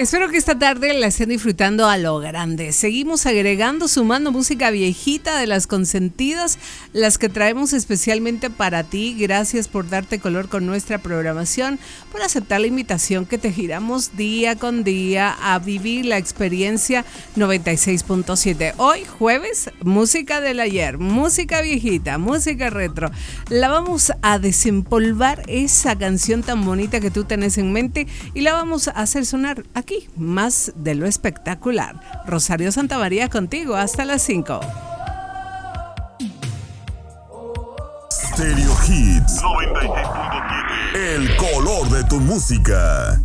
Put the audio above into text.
Espero que esta tarde la estén disfrutando a lo grande. Seguimos agregando, sumando música viejita de las consentidas, las que traemos especialmente para ti. Gracias por darte color con nuestra programación, por aceptar la invitación que te giramos día con día a vivir la experiencia 96.7. Hoy, jueves, música del ayer, música viejita, música retro. La vamos a desempolvar, esa canción tan bonita que tú tenés en mente, y la vamos a hacer sonar aquí, más de lo espectacular. Rosario Santamaría contigo hasta las 5. Stereo Hits 96.7. El color de tu música.